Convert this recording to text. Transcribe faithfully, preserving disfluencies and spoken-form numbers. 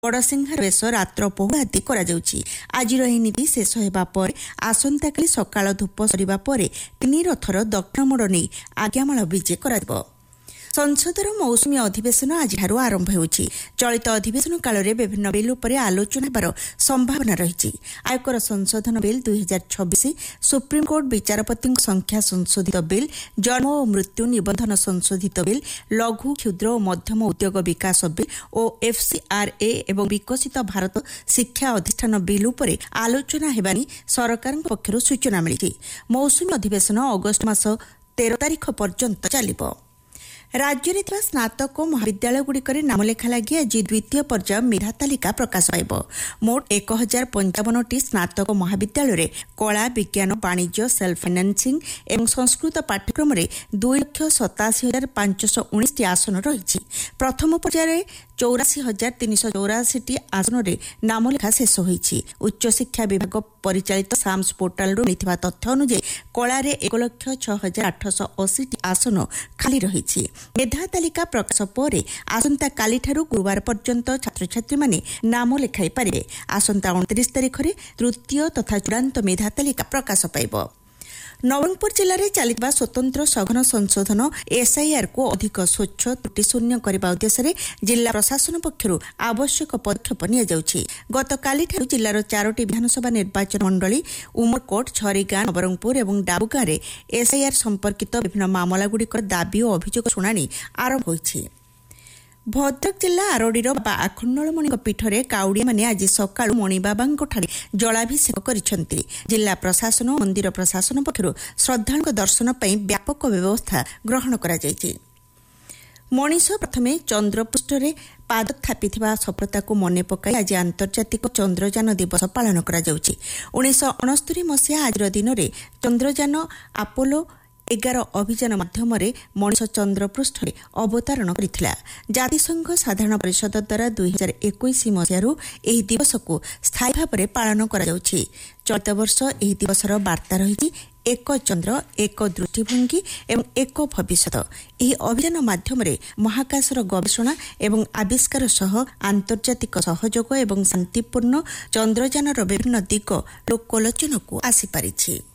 ବଡ଼ସିଂହାର ବେଶ ରାତ୍ର ପହୁ ଆଦି କରାଯାଉଛି। ଆଜିର ଏହି ନୀତି ଶେଷ ହେବା ପରେ ଆସନ୍ତାକାଲି ସକାଳ ଧୂପ ସରିବା ପରେ ତିନି ରଥର ଦକ୍ଷିଣ ମୋଡ଼ ନେଇ ଆଜ୍ଞାମାଳ ବିଜେ କରାଯିବ। ସଂସଦର ମୌସୁମୀ ଅଧିବେଶନ ଆଜିଠାରୁ ଆରମ୍ଭ ହେଉଛି। ଚଳିତ ଅଧିବେଶନ କାଳରେ ବିଭିନ୍ନ ବିଲ୍ ଉପରେ ଆଲୋଚନା ହେବାର ସମ୍ଭାବନା ରହିଛି। ଆୟକର ସଂଶୋଧନ ବିଲ୍ ଦୁଇ ହଜାର ଛବିଶ, ସୁପ୍ରିମକୋର୍ଟ ବିଚାରପତିଙ୍କ ସଂଖ୍ୟା ସଂଶୋଧିତ ବିଲ୍, ଜନ୍ମ ଓ ମୃତ୍ୟୁ ନିବନ୍ଧନ ସଂଶୋଧିତ ବିଲ୍, ଲଘୁ କ୍ଷୁଦ୍ର ଓ ମଧ୍ୟମ ଉଦ୍ୟୋଗ ବିକାଶ ବିଲ୍ ଓ ଏଫ୍ସିଆର୍ଏ ଏବଂ ବିକଶିତ ଭାରତ ଶିକ୍ଷା ଅଧିଷ୍ଠାନ ବିଲ୍ ଉପରେ ଆଲୋଚନା ହେବା ନେଇ ସରକାରଙ୍କ ପକ୍ଷରୁ ସୂଚନା ମିଳିଛି। ମୌସୁମୀ ଅଧିବେଶନ ଅଗଷ୍ଟ ମାସ ତେର ତାରିଖ ପର୍ଯ୍ୟନ୍ତ ଚାଲିବ। ରାଜ୍ୟରେ ଥିବା ସ୍ନାତକ ମହାବିଦ୍ୟାଳୟଗୁଡ଼ିକରେ ନାମଲେଖା ଲାଗି ଆଜି ଦ୍ୱିତୀୟ ପର୍ଯ୍ୟାୟ ମେଧା ତାଲିକା ପ୍ରକାଶ ପାଇବ। ମୋଟ ଏକ ହଜାର ପଞ୍ଚାବନଟି ସ୍ନାତକ ମହାବିଦ୍ୟାଳୟରେ କଳା, ବିଜ୍ଞାନ, ବାଣିଜ୍ୟ, ସେଲ୍ଫ ଫାଇନାନ୍ସିଂ ଏବଂ ସଂସ୍କୃତ ପାଠ୍ୟକ୍ରମରେ ଦୁଇ ଲକ୍ଷ ସତାଅଶୀ ହଜାର ପାଞ୍ଚଶହ ଉଣେଇଶଟି ଆସନ ରହିଛି। ପ୍ରଥମ ପର୍ଯ୍ୟାୟରେ ଚଉରାଶୀ ହଜାର ତିନିଶହ ଚଉରାଶୀଟି ଆସନରେ ନାମଲେଖା ଶେଷ ହୋଇଛି। ଉଚ୍ଚଶିକ୍ଷା ବିଭାଗ ପରିଚାଳିତ ସାମ୍ସ ପୋର୍ଟାଲରୁ ମିଳିଥିବା ତଥ୍ୟ ଅନୁଯାୟୀ କଳାରେ ଏକ ଲକ୍ଷ ଛଅ ହଜାର ଆଠଶହ ଅଶୀଟି ଆସନ ଖାଲି ରହିଛି। ମେଧା ତାଲିକା ପ୍ରକାଶ ପରେ ଆସନ୍ତାକାଲିଠାରୁ ଗୁରୁବାର ପର୍ଯ୍ୟନ୍ତ ଛାତ୍ରଛାତ୍ରୀମାନେ ନାମ ଲେଖାଇ ପାରିବେ। ଆସନ୍ତା ଅଣତିରିଶ ତାରିଖରେ ତୃତୀୟ ତଥା ଚୂଡ଼ାନ୍ତ ମେଧା ତାଲିକା ପ୍ରକାଶ ପାଇବ। ନବରଙ୍ଗପୁର ଜିଲ୍ଲାରେ ଚାଲିଥିବା ସ୍ୱତନ୍ତ୍ର ସଘନ ସଂଶୋଧନ ଏସ୍ଆଇଆର୍କୁ ଅଧିକ ସ୍ୱଚ୍ଛ ତ୍ରୁଟିଶୂନ୍ୟ କରିବା ଉଦ୍ଦେଶ୍ୟରେ ଜିଲ୍ଲା ପ୍ରଶାସନ ପକ୍ଷରୁ ଆବଶ୍ୟକ ପଦକ୍ଷେପ ନିଆଯାଉଛି। ଗତକାଲିଠାରୁ ଜିଲ୍ଲାର ଚାରୋଟି ବିଧାନସଭା ନିର୍ବାଚନ ମଣ୍ଡଳୀ ଉମରକୋଟ, ଛରିଗାଁ, ନବରଙ୍ଗପୁର ଏବଂ ଡାବୁଗାଁରେ ଏସ୍ଆଇଆର୍ ସମ୍ପର୍କିତ ବିଭିନ୍ନ ମାମଲାଗୁଡ଼ିକର ଦାବି ଓ ଅଭିଯୋଗ ଶୁଣାଣି ଆରମ୍ଭ ହୋଇଛି। ଭଦ୍ରକ ଜିଲ୍ଲା ଆରଡ଼ିର ବାବା ଆଖଣ୍ଡଳମଣିଙ୍କ ପୀଠରେ କାଉଡ଼ିଆମାନେ ଆଜି ସକାଳୁ ମଣିବାବାଙ୍କଠାରେ ଜଳାଭିଷେକ କରିଛନ୍ତି। ଜିଲ୍ଲା ପ୍ରଶାସନ ଓ ମନ୍ଦିର ପ୍ରଶାସନ ପକ୍ଷରୁ ଶ୍ରଦ୍ଧାଳୁଙ୍କ ଦର୍ଶନ ପାଇଁ ବ୍ୟାପକ ବ୍ୟବସ୍ଥା ଗ୍ରହଣ କରାଯାଇଛି। ମଣିଷ ପ୍ରଥମେ ଚନ୍ଦ୍ରପୃଷ୍ଠରେ ପାଦ ଥାପିଥିବା ସଫଳତାକୁ ମନେ ପକାଇ ଆଜି ଆନ୍ତର୍ଜାତିକ ଚନ୍ଦ୍ରଯାନ ଦିବସ ପାଳନ କରାଯାଉଛି। ଉଣେଇଶହ ଅଣସ୍ତରୀ ମସିହା ଆଜିର ଦିନରେ ଚନ୍ଦ୍ରଯାନ ଆପୋଲୋ ଏଗାର ଅଭିଯାନ ମାଧ୍ୟମରେ ମଣିଷ ଚନ୍ଦ୍ରପୃଷ୍ଠରେ ଅବତରଣ କରିଥିଲା। ଜାତିସଂଘ ସାଧାରଣ ପରିଷଦ ଦ୍ୱାରା ଦୁଇ ହଜାର ଏକୋଇଶ ମସିହାରୁ ଏହି ଦିବସକୁ ସ୍ଥାୟୀ ଭାବରେ ପାଳନ କରାଯାଉଛି। ଚଳିତ ବର୍ଷ ଏହି ଦିବସର ବାର୍ତ୍ତା ରହିଛି ଏକ ଚନ୍ଦ୍ର, ଏକ ଦୃଷ୍ଟିଭଙ୍ଗୀ ଏବଂ ଏକ ଭବିଷ୍ୟତ। ଏହି ଅଭିଯାନ ମାଧ୍ୟମରେ ମହାକାଶର ଗବେଷଣା ଏବଂ ଆବିଷ୍କାର ସହ ଆନ୍ତର୍ଜାତିକ ସହଯୋଗ ଏବଂ ଶାନ୍ତିପୂର୍ଣ୍ଣ ଚନ୍ଦ୍ରଯାନର ବିଭିନ୍ନ ଦିଗ ଲୋକଲୋଚନକୁ ଆସିପାରିଛି।